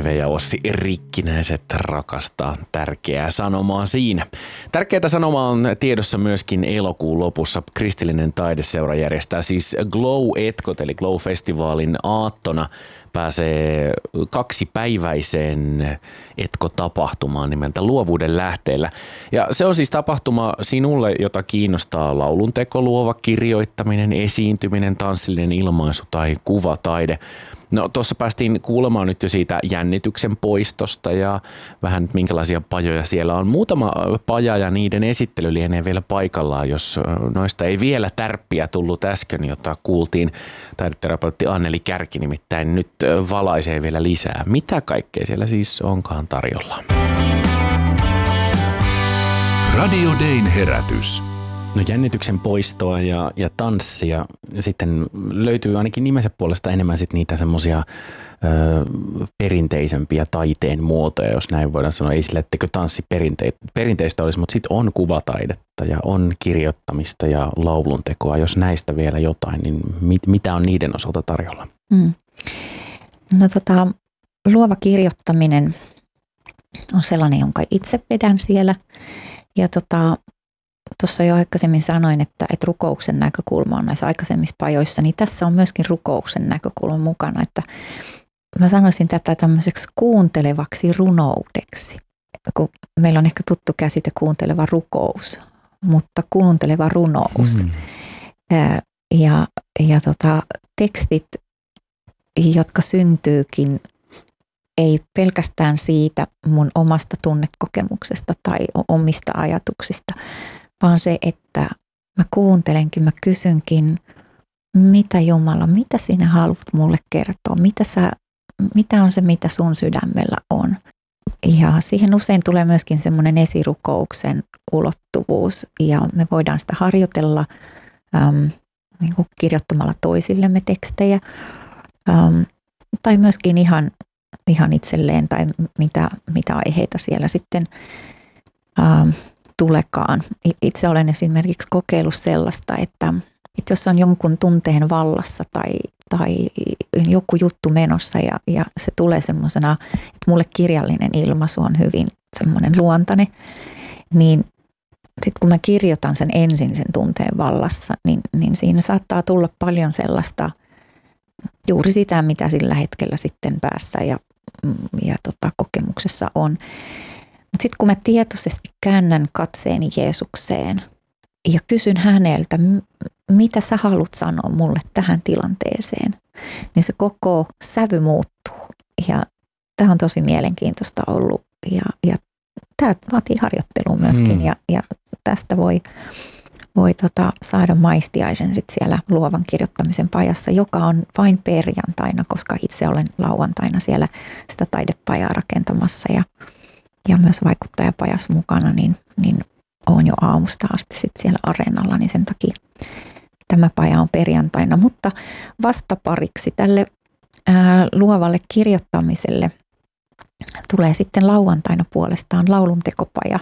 Eve ja Ossi Rikkinäiset rakastaa tärkeää sanomaa siinä. Tärkeää sanomaa on tiedossa myöskin elokuun lopussa. Kristillinen taideseura järjestää siis Glow-etkot eli Glow-festivaalin aattona. Pääsee 2-päiväiseen etkotapahtumaan nimeltä Luovuuden lähteellä. Ja se on siis tapahtuma sinulle, jota kiinnostaa laulunteko, luova kirjoittaminen, esiintyminen, tanssillinen ilmaisu tai kuvataide. No tuossa päästiin kuulemaan nyt jo siitä jännityksen poistosta ja vähän minkälaisia pajoja siellä on. Muutama paja ja niiden esittely lienee vielä paikallaan, jos noista ei vielä tärppiä tullut äsken, jota kuultiin. Taideterapeutti Anneli Kärki nimittäin nyt valaisee vielä lisää. Mitä kaikkea siellä siis onkaan tarjolla? Radio Dayn herätys. No jännityksen poistoa ja tanssia. Ja sitten löytyy ainakin nimensä puolesta enemmän sit niitä semmoisia perinteisempiä taiteen muotoja, jos näin voidaan sanoa. Ei sillä, etteikö tanssi perinteistä olisi, mutta sitten on kuvataidetta ja on kirjoittamista ja lauluntekoa. Jos näistä vielä jotain, niin mitä on niiden osalta tarjolla? No luova kirjoittaminen on sellainen, jonka itse vedän siellä. Ja tuossa jo aikaisemmin sanoin, että rukouksen näkökulma on näissä aikaisemmissa pajoissa, niin tässä on myöskin rukouksen näkökulma mukana, että mä sanoisin tätä tämmöiseksi kuuntelevaksi runoudeksi, kun meillä on ehkä tuttu käsite kuunteleva rukous, mutta kuunteleva runous. Ja tekstit, jotka syntyykin ei pelkästään siitä mun omasta tunnekokemuksesta tai omista ajatuksista, vaan se, että mä kuuntelenkin, mä kysynkin, mitä Jumala, mitä sinä haluat mulle kertoa, mitä on se, mitä sun sydämellä on. Ja siihen usein tulee myöskin semmoinen esirukouksen ulottuvuus ja me voidaan sitä harjoitella niin kuin kirjoittamalla toisillemme tekstejä tai myöskin ihan itselleen tai mitä aiheita siellä sitten tulekaan. Itse olen esimerkiksi kokeillut sellaista, että jos on jonkun tunteen vallassa tai joku juttu menossa ja se tulee semmoisena, että mulle kirjallinen ilmaisu on hyvin semmoinen luontainen, niin sitten kun mä kirjoitan sen ensin sen tunteen vallassa, niin siinä saattaa tulla paljon sellaista juuri sitä, mitä sillä hetkellä sitten päässä ja kokemuksessa on. Mutta sitten kun mä tietoisesti käännän katseeni Jeesukseen ja kysyn häneltä, mitä sä haluat sanoa mulle tähän tilanteeseen, niin se koko sävy muuttuu. Ja tämä on tosi mielenkiintoista ollut ja tämä vaatii harjoittelua myöskin ja tästä voi saada maistiaisen sit siellä luovan kirjoittamisen pajassa, joka on vain perjantaina, koska itse olen lauantaina siellä sitä taidepajaa rakentamassa ja myös vaikuttajapajassa mukana, niin olen jo aamusta asti sit siellä areenalla, niin sen takia tämä paja on perjantaina. Mutta vastapariksi tälle luovalle kirjoittamiselle tulee sitten lauantaina puolestaan lauluntekopaja,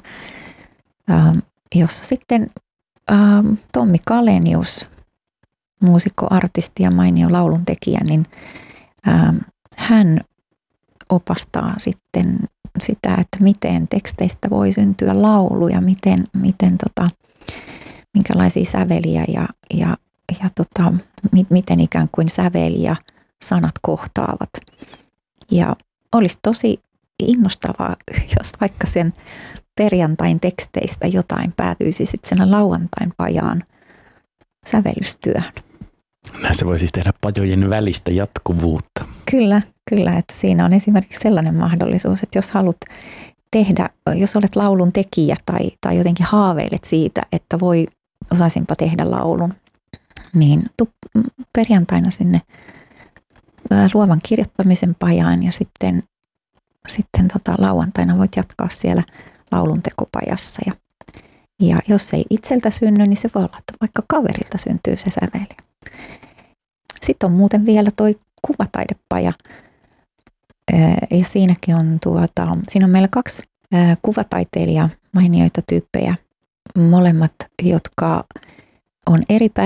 jossa sitten Tommi Kalenius, muusikko, artisti ja mainio lauluntekijä, niin hän opastaa sitten sitä, että miten teksteistä voi syntyä laulu ja minkälaisia säveliä ja miten ikään kuin säveli ja sanat kohtaavat. Ja olisi tosi innostavaa, jos vaikka sen perjantain teksteistä jotain päätyisi sitten sen lauantain pajaan sävellystyöhön. Näissä voi siis tehdä pajojen välistä jatkuvuutta. Kyllä, että siinä on esimerkiksi sellainen mahdollisuus, että jos haluat tehdä, jos olet laulun tekijä tai jotenkin haaveilet siitä, että osaisinpa tehdä laulun, niin perjantaina sinne luovan kirjoittamisen pajaan ja sitten lauantaina voit jatkaa siellä lauluntekopajassa. Ja jos ei itseltä synny, niin se voi olla, että vaikka kaverilta syntyy se säveli. Sitten on muuten vielä toi kuvataidepaja. Ja siinäkin on siinä on meillä 2 kuvataiteilijaa, mainioita tyyppejä, molemmat, jotka on eri